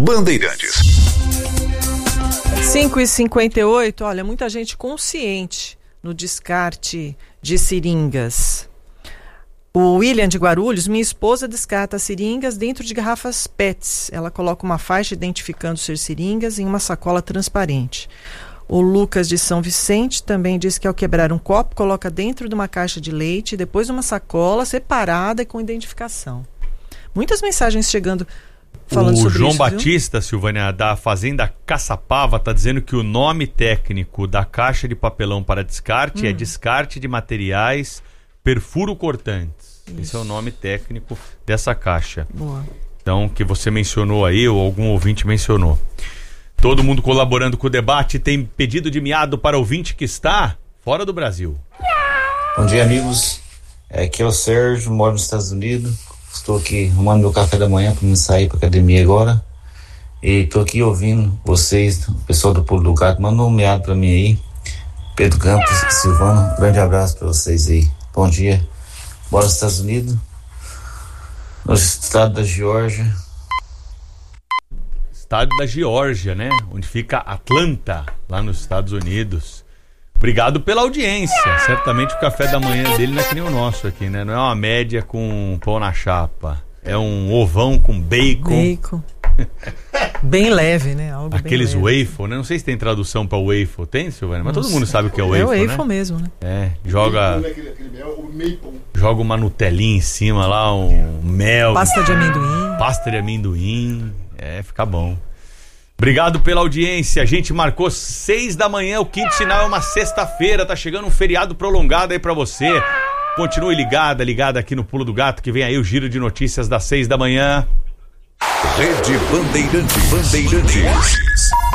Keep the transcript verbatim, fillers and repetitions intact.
Bandeirantes. cinco e cinquenta e oito, olha, muita gente consciente no descarte de seringas. O William de Guarulhos: minha esposa descarta seringas dentro de garrafas P E Ts. Ela coloca uma faixa identificando ser seringas em uma sacola transparente. O Lucas de São Vicente também diz que ao quebrar um copo, coloca dentro de uma caixa de leite, depois uma sacola separada e com identificação. Muitas mensagens chegando falando o sobre João isso, Batista, viu? Silvânia, da Fazenda Caçapava, está dizendo que o nome técnico da caixa de papelão para descarte hum. é descarte de materiais perfuro-cortantes. Isso. Esse é o nome técnico dessa caixa. Boa. Então, que você mencionou aí, ou algum ouvinte mencionou. Todo mundo colaborando com o debate. Tem pedido de miado para ouvinte que está fora do Brasil. Bom dia, amigos. Aqui é o Sérgio, moro nos Estados Unidos. Estou aqui arrumando meu café da manhã para me sair para academia agora. E estou aqui ouvindo vocês, o pessoal do Pulo do Gato. Manda um miado para mim aí. Pedro Campos, Silvano, um grande abraço para vocês aí. Bom dia. Moro nos Estados Unidos, no estado da Geórgia. Estado da Geórgia, né? Onde fica Atlanta, lá nos Estados Unidos. Obrigado pela audiência. Certamente o café da manhã dele não é que nem o nosso aqui, né? Não é uma média com pão na chapa. É um ovão com bacon. Bacon. Bem leve, né? Algo Aqueles bem leve. waffle, né? Não sei se tem tradução para waffle. Tem, Silvana? Mas todo mundo sabe o que é waffle, É o waffle, né? mesmo, né? É, joga... Joga uma Nutelinha em cima lá, um mel. Pasta de amendoim. Pasta de amendoim. É, fica bom. Obrigado pela audiência. A gente marcou seis da manhã. O quinto sinal é uma sexta-feira. Tá chegando um feriado prolongado aí pra você. Continue ligada, ligada aqui no Pulo do Gato, que vem aí o giro de notícias das seis da manhã. Rede Bandeirantes. Bandeirantes.